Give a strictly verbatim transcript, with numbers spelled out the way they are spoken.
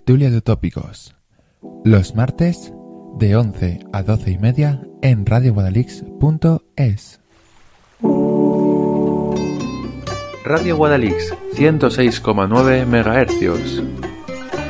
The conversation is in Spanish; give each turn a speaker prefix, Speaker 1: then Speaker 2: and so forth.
Speaker 1: tertulia de tópicos. Los martes de once a doce y media en radio guadalix punto es.
Speaker 2: Radio Guadalix, ciento seis coma nueve megahercios.